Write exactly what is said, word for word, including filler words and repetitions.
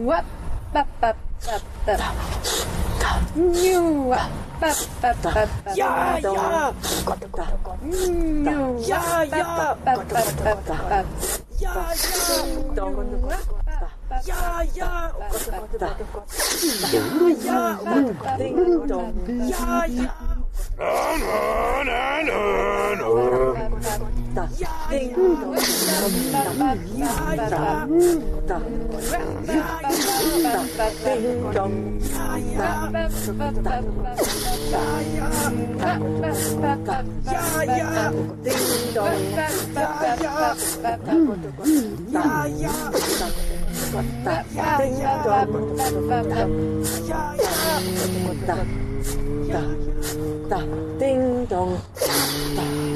わぱぱぱぱにゅわぱぱぱぱやーやーにゅやーやーぱぱぱぱやーやーやーやー叮咚。